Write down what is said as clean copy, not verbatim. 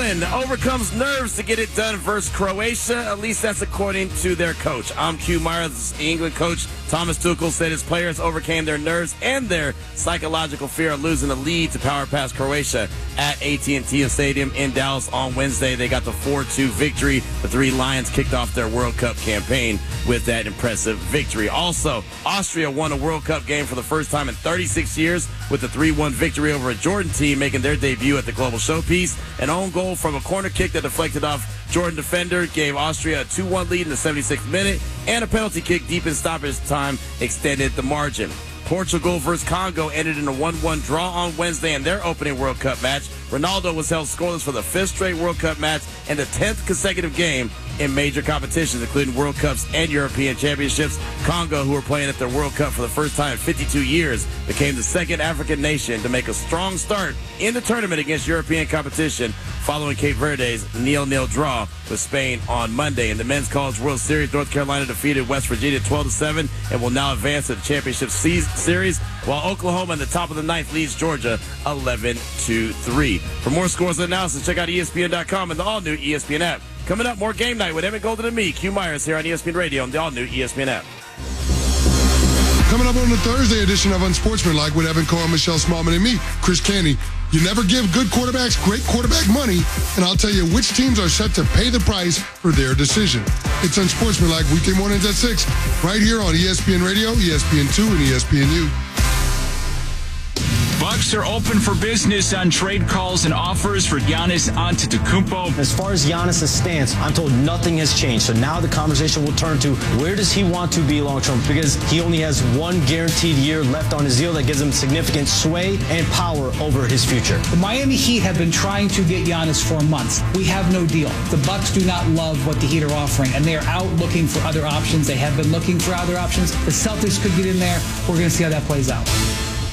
England overcomes nerves to get it done versus Croatia. At least that's according to their coach. Q Myers, the England coach Thomas Tuchel, said his players overcame their nerves and their psychological fear of losing the lead to power past Croatia at AT&T Stadium in Dallas on Wednesday. They got the 4-2 victory. The Three Lions kicked off their World Cup campaign with that impressive victory. Also, Austria won a World Cup game for the first time in 36 years with a 3-1 victory over a Jordan team, making their debut at the Global Showpiece. An own goal from a corner kick that deflected off Jordan defender gave Austria a 2-1 lead in the 76th minute, and a penalty kick deep in stoppage time extended the margin. Portugal versus Congo ended in a 1-1 draw on Wednesday in their opening World Cup match. Ronaldo was held scoreless for the 5th straight World Cup match and the 10th consecutive game in major competitions, including World Cups and European Championships. Congo, who were playing at their World Cup for the first time in 52 years, became the second African nation to make a strong start in the tournament against European competition, following Cape Verde's 0-0 draw with Spain on Monday. In the Men's College World Series, North Carolina defeated West Virginia 12-7 and will now advance to the championship series, while Oklahoma in the top of the 9th leads Georgia 11-3. For more scores and analysis, check out ESPN.com and the all-new ESPN app. Coming up, more Game Night with Evan Golden and me, Q Myers, here on ESPN Radio and the all-new ESPN app. Coming up on the Thursday edition of Unsportsmanlike with Evan Cohen, Michelle Smallman, and me, Chris Canty. You never give good quarterbacks great quarterback money, and I'll tell you which teams are set to pay the price for their decision. It's Unsportsmanlike weekday mornings at 6, right here on ESPN Radio, ESPN2, and ESPNU. Bucks are open for business on trade calls and offers for Giannis Antetokounmpo. As far as Giannis' stance, I'm told nothing has changed. So now the conversation will turn to where does he want to be long-term, because he only has one guaranteed year left on his deal that gives him significant sway and power over his future. The Miami Heat have been trying to get Giannis for months. We have no deal. The Bucks do not love what the Heat are offering, and they are out looking for other options. They have been looking for other options. The Celtics could get in there. We're going to see how that plays out.